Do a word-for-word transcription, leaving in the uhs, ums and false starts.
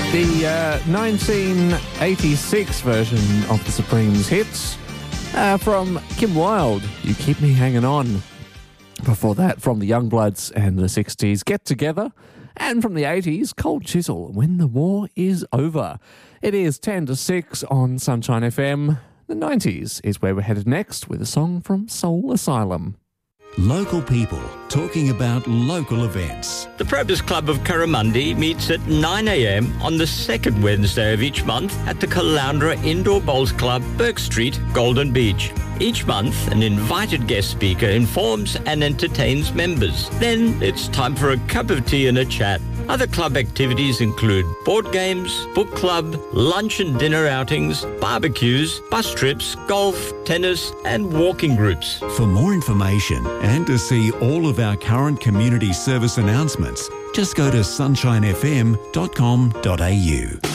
The uh, nineteen eighty-six version of the Supremes hits uh, from Kim Wilde, You Keep Me Hanging On. Before that, from the Youngbloods and the sixties, Get Together. And from the eighties, Cold Chisel, When the War Is Over. It is ten to six on Sunshine F M. The nineties is where we're headed next with a song from Soul Asylum. Local people talking about local events. The Probus Club of Curramundi meets at nine a m on the second Wednesday of each month at the Caloundra Indoor Bowls Club, Burke Street, Golden Beach. Each month, an invited guest speaker informs and entertains members. Then it's time for a cup of tea and a chat. Other club activities include board games, book club, lunch and dinner outings, barbecues, bus trips, golf, tennis and walking groups. For more information and to see all of our current community service announcements, just go to sunshine f m dot com dot a u.